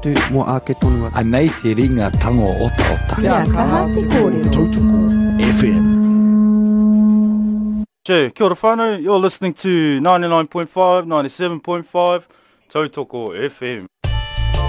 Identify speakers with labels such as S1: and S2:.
S1: tu mo ake tonu atu.
S2: Anei te ringa tango ota ota.
S3: Kia kaha te kōrero.
S2: Tautoko FM.
S4: Kia ora whānau, you're listening to 99.5, 97.5, Tautoko FM.